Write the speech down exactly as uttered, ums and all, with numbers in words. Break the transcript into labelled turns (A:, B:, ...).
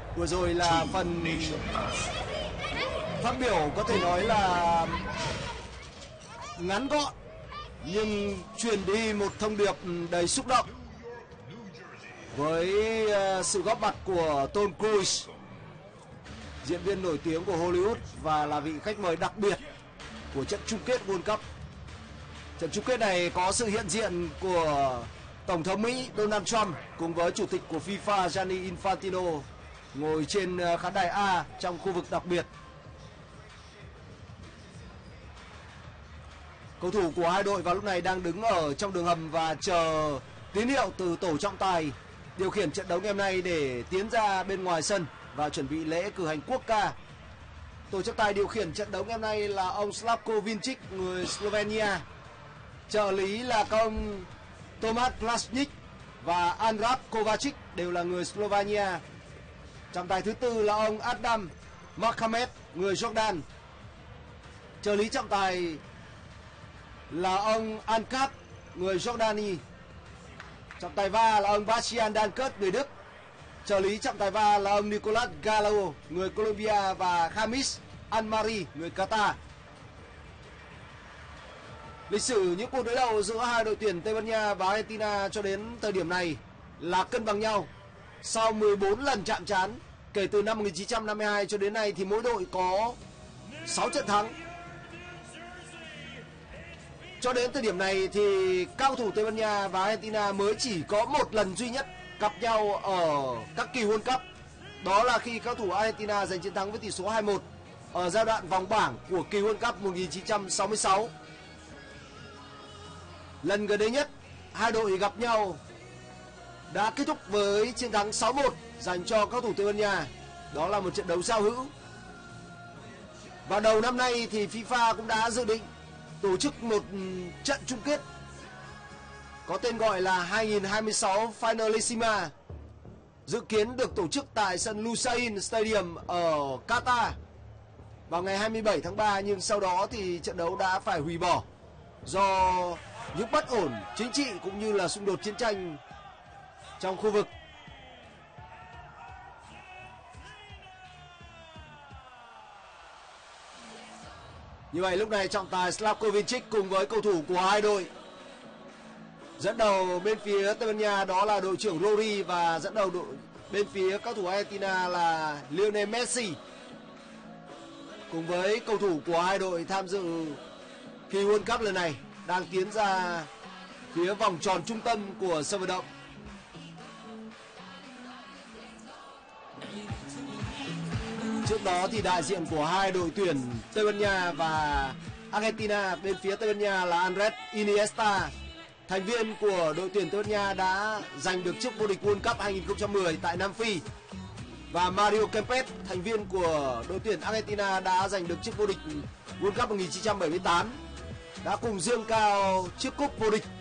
A: Vừa rồi là phần phát biểu có thể nói là ngắn gọn nhưng truyền đi một thông điệp đầy xúc động với sự góp mặt của Tom Cruise, diễn viên nổi tiếng của Hollywood và là vị khách mời đặc biệt của trận chung kết World Cup. Trận chung kết này có sự hiện diện của Tổng thống Mỹ Donald Trump cùng với Chủ tịch của FIFA Gianni Infantino ngồi trên khán đài A trong khu vực đặc biệt. Cầu thủ của hai đội vào lúc này đang đứng ở trong đường hầm và chờ tín hiệu từ tổ trọng tài điều khiển trận đấu ngày hôm nay để tiến ra bên ngoài sân và chuẩn bị lễ cử hành quốc ca. Tổ trọng tài điều khiển trận đấu ngày hôm nay là ông Slavko Vincic, người Slovenia. Trợ lý là ông Tomáš Vlasnič và András Kovačič, đều là người Slovenia. Trọng tài thứ tư là ông Adam Mohamed, người Jordan. Trợ lý trọng tài là ông Ankat, người Jordani. Trọng tài va là ông Bastian Dankert, người Đức. Trợ lý trọng tài va là ông Nicolas Gallo, người Colombia, và Khamis Anmari, người Qatar. Lịch sử những cuộc đối đầu giữa hai đội tuyển Tây Ban Nha và Argentina cho đến thời điểm này là cân bằng nhau. Sau mười bốn lần chạm trán kể từ năm một nghìn chín trăm năm mươi hai cho đến nay thì mỗi đội có sáu trận thắng. Cho đến thời điểm này thì cao thủ Tây Ban Nha và Argentina mới chỉ có một lần duy nhất gặp nhau ở các kỳ World Cup. Đó là khi cao thủ Argentina giành chiến thắng với tỷ số hai một ở giai đoạn vòng bảng của kỳ World Cup một nghìn chín trăm sáu mươi sáu. Lần gần đây nhất hai đội gặp nhau đã kết thúc với chiến thắng sáu một dành cho cao thủ Tây Ban Nha. Đó là một trận đấu giao hữu. Vào đầu năm nay thì FIFA cũng đã dự định tổ chức một trận chung kết có tên gọi là hai nghìn không trăm hai mươi sáu Finalissima, dự kiến được tổ chức tại sân Lusail Stadium ở Qatar vào ngày hai mươi bảy tháng ba, nhưng sau đó thì trận đấu đã phải hủy bỏ do những bất ổn chính trị cũng như là xung đột chiến tranh trong khu vực. Như vậy lúc này trọng tài Slavko Vincic cùng với cầu thủ của hai đội. Dẫn đầu bên phía Tây Ban Nha đó là đội trưởng Rory, và dẫn đầu đội bên phía các thủ Argentina là Lionel Messi. Cùng với cầu thủ của hai đội tham dự kỳ World Cup lần này đang tiến ra phía vòng tròn trung tâm của sân vận động. Trước đó thì đại diện của hai đội tuyển Tây Ban Nha và Argentina, bên phía Tây Ban Nha là Andrés Iniesta, thành viên của đội tuyển Tây Ban Nha đã giành được chức vô địch World Cup hai nghìn không trăm mười tại Nam Phi, và Mario Kempes, thành viên của đội tuyển Argentina đã giành được chức vô địch World Cup một nghìn chín trăm bảy mươi tám, đã cùng dương cao chiếc cúp vô địch